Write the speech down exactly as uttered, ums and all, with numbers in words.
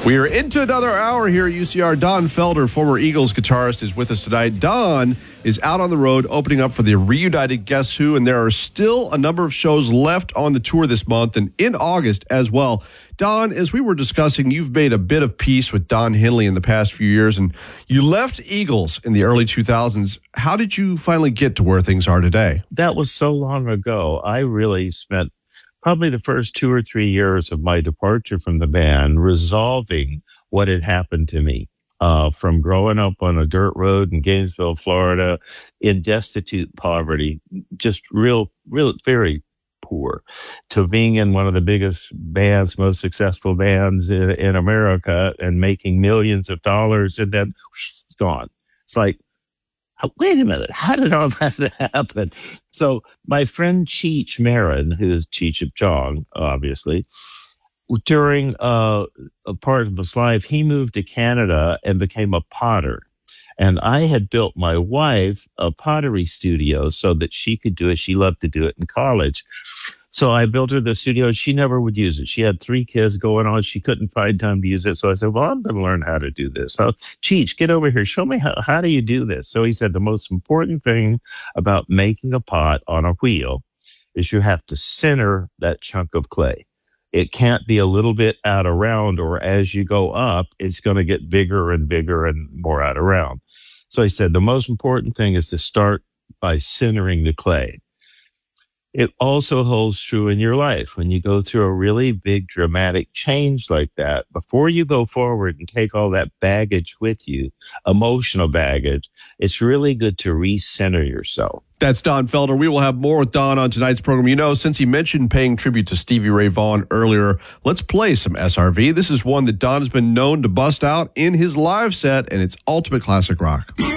We are into another hour here at U C R. Don Felder, former Eagles guitarist, is with us tonight. Don is out on the road opening up for the reunited Guess Who, and there are still a number of shows left on the tour this month and in August as well. Don, as we were discussing, you've made a bit of peace with Don Henley in the past few years, and you left Eagles in the early two thousands. How did you finally get to where things are today? That was so long ago. I really spent probably the first two or three years of my departure from the band resolving what had happened to me. Uh, from growing up on a dirt road in Gainesville, Florida, in destitute poverty, just real, real, very poor, to being in one of the biggest bands, most successful bands in, in America and making millions of dollars, and then whoosh, it's gone. It's like, wait a minute, how did all that happen? So my friend Cheech Marin, who is Cheech of Chong, obviously, during uh, a part of his life, he moved to Canada and became a potter. And I had built my wife a pottery studio so that she could do it. She loved to do it in college. So I built her the studio. She never would use it. She had three kids going on. She couldn't find time to use it. So I said, well, I'm going to learn how to do this. So, Cheech, get over here. Show me how, how do you do this? So he said, the most important thing about making a pot on a wheel is you have to center that chunk of clay. It can't be a little bit out around, or as you go up, it's going to get bigger and bigger and more out around. So he said, the most important thing is to start by centering the clay. It also holds true in your life. When you go through a really big dramatic change like that, before you go forward and take all that baggage with you, emotional baggage, it's really good to recenter yourself. That's Don Felder. We will have more with Don on tonight's program. You know, since he mentioned paying tribute to Stevie Ray Vaughan earlier, let's play some S R V. This is one that Don has been known to bust out in his live set, and it's ultimate classic rock.